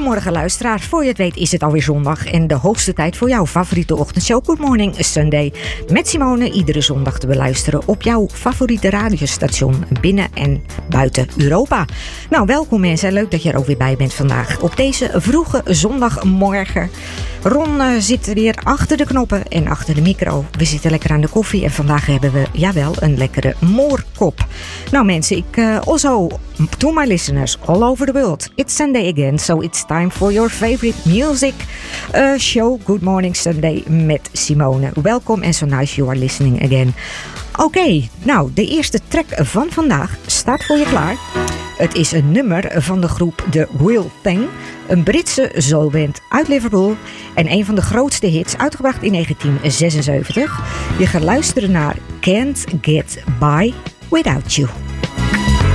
Goedemorgen luisteraar. Voor je het weet is het alweer zondag en de hoogste tijd voor jouw favoriete ochtendshow Good Morning Sunday. Met Simone iedere zondag te beluisteren op jouw favoriete radiostation binnen en buiten Europa. Nou, welkom mensen. Leuk dat je er ook weer bij bent vandaag op deze vroege zondagmorgen. Ron zit weer achter de knoppen en achter de micro. We zitten lekker aan de koffie en vandaag hebben we, jawel, een lekkere moorkop. Nou mensen, also to my listeners all over the world. It's Sunday again, so it's time for your favorite music show. Good Morning Sunday met Simone. Welcome and so nice you are listening again. Oké, nou, de eerste track van vandaag staat voor je klaar. Het is een nummer van de groep The Real Thing, een Britse soulband uit Liverpool en een van de grootste hits, uitgebracht in 1976. Je gaat luisteren naar Can't Get By Without You.